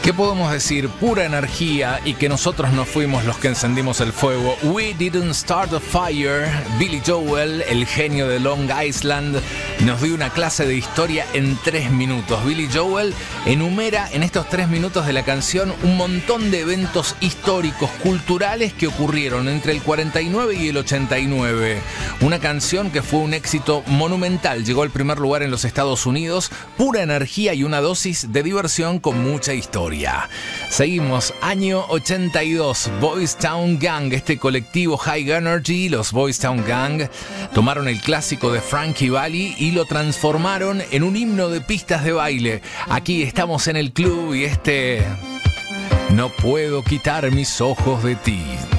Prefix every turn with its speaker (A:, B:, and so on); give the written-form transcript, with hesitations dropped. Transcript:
A: ¿Qué podemos decir? Pura energía y que nosotros no fuimos los que encendimos el fuego. We didn't start a fire. Billy Joel, el genio de Long Island, nos dio una clase de historia en 3 minutos. Billy Joel enumera en estos 3 minutos de la canción un montón de eventos históricos, culturales que ocurrieron entre el 49 y el 89. Una canción que fue un éxito monumental. Llegó al primer lugar en los Estados Unidos. Pura energía y una dosis de diversión con mucha historia. Seguimos, año 82, Boys Town Gang, este colectivo High Energy, los Boys Town Gang, tomaron el clásico de Frankie Valli y lo transformaron en un himno de pistas de baile. Aquí estamos en el club y No puedo quitar mis ojos de ti.